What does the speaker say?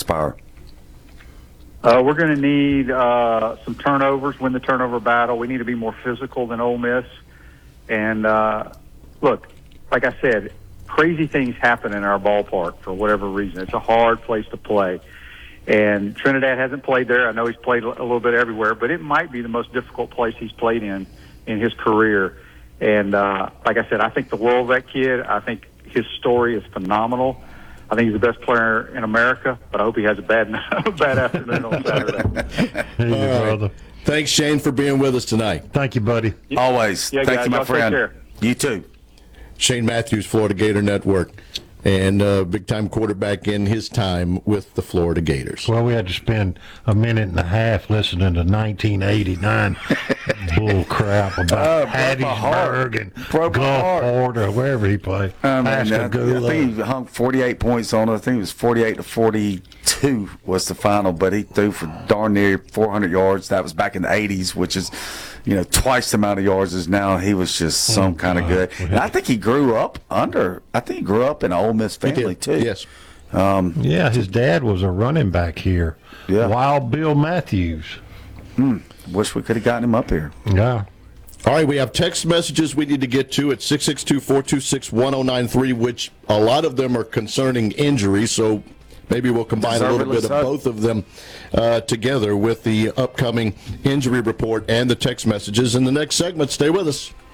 transpire? We're going to need some turnovers, win the turnover battle. We need to be more physical than Ole Miss. And, look, like I said, crazy things happen in our ballpark for whatever reason. It's a hard place to play. And Trinidad hasn't played there. I know he's played a little bit everywhere, but it might be the most difficult place he's played in his career. And like I said, I think the world of that kid. I think his story is phenomenal. I think he's the best player in America, but I hope he has a bad afternoon on Saturday. All right. Thanks, Shane, for being with us tonight. Thank you, buddy. Always. Yeah, Thank guys, you, my y'all friend. take care. You too. Shane Matthews, Florida Gator Network, and big-time quarterback in his time with the Florida Gators. Well, we had to spend a minute and a half listening to 1989 bull crap about Hattiesburg and Gulfport or wherever he played. I think he hung 48 points on it. I think it was 48 to 42 was the final, but he threw for darn near 400 yards. That was back in the 80s, which is, twice the amount of yards as now. He was just some kind of good. And I think he grew up in an Ole Miss family too. Yes. Yeah, his dad was a running back here. Yeah. Wild Bill Matthews. Wish we could have gotten him up here. Yeah. All right, we have text messages we need to get to at 662-426-1093, which a lot of them are concerning injuries, so maybe we'll combine a little bit of both of them together with the upcoming injury report and the text messages. In the next segment, stay with us.